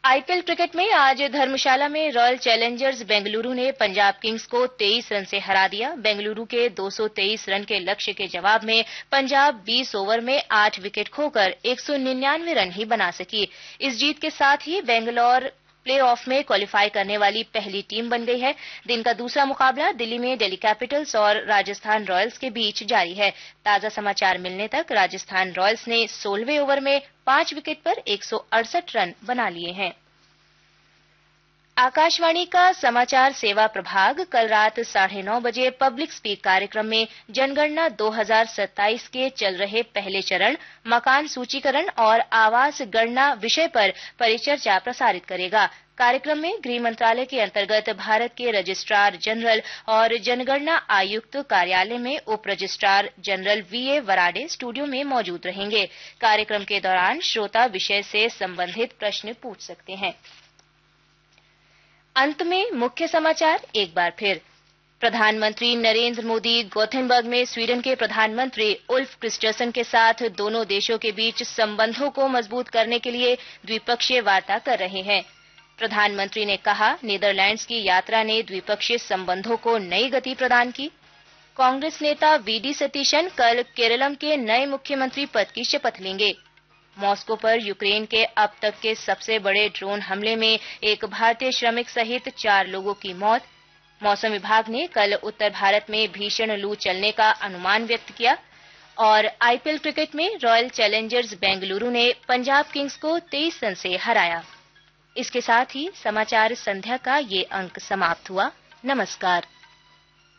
IPL cricket में आज धर्मशाला में रॉयल चैलेंजर्स बेंगलुरु ने पंजाब किंग्स को 23 रन से हरा दिया। बेंगलुरु के 223 रन के लक्ष्य के जवाब में पंजाब 20 ओवर में 8 विकेट खोकर 199 रन ही बना सकी। इस जीत के साथ ही बेंगलौर प्लेऑफ में क्वालिफाई करने वाली पहली टीम बन गई है। दिन का दूसरा मुकाबला दिल्ली में दिल्ली कैपिटल्स और राजस्थान रॉयल्स के बीच जारी है। ताजा समाचार मिलने तक राजस्थान रॉयल्स ने 16वें ओवर में 5 विकेट पर 168 रन बना लिए हैं। आकाशवाणी का समाचार सेवा प्रभाग कल रात 9:30 बजे पब्लिक स्पीक कार्यक्रम में जनगणना 2027 के चल रहे पहले चरण मकान सूचीकरण और आवास गणना विषय पर परिचर्चा प्रसारित करेगा। कार्यक्रम में गृह मंत्रालय के अंतर्गत भारत के रजिस्ट्रार जनरल और जनगणना आयुक्त कार्यालय में उप रजिस्ट्रार जनरल वीए वराडे स्टूडियो में मौजूद रहेंगे। कार्यक्रम के दौरान श्रोता विषय से संबंधित प्रश्न पूछ सकते हैं। अंत में मुख्य समाचार एक बार फिर। प्रधानमंत्री नरेंद्र मोदी गोथेनबर्ग में स्वीडन के प्रधानमंत्री उल्फ क्रिस्टरसन के साथ दोनों देशों के बीच संबंधों को मजबूत करने के लिए द्विपक्षीय वार्ता कर रहे हैं। प्रधानमंत्री ने कहा, नीदरलैंड्स की यात्रा ने द्विपक्षीय संबंधों को नई गति प्रदान की। कांग्रेस नेता वीडी सतीशन कल केरलम के नए मुख्यमंत्री पद की शपथ लेंगे। मॉस्को पर यूक्रेन के अब तक के सबसे बड़े ड्रोन हमले में एक भारतीय श्रमिक सहित 4 लोगों की मौत। मौसम विभाग ने कल उत्तर भारत में भीषण लू चलने का अनुमान व्यक्त किया। और आईपीएल क्रिकेट में रॉयल चैलेंजर्स बेंगलुरु ने पंजाब किंग्स को 23 रन से हराया। इसके साथ ही समाचार संध्या का ये अंक समाप्त हुआ। नमस्कार।